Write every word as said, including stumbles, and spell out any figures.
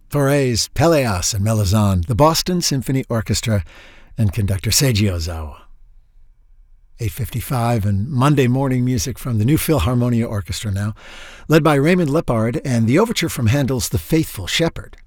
Fauré's Pelléas and Melisande, the Boston Symphony Orchestra, and conductor Seiji Ozawa. eight fifty-five and Monday morning music from the New Philharmonia Orchestra now, led by Raymond Lippard and the overture from Handel's The Faithful Shepherd.